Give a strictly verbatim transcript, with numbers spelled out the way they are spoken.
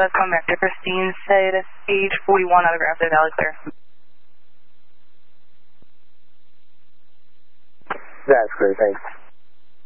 Southwest going back to Christine, said age forty-one, autographed at Valley Clear. That's great, thanks.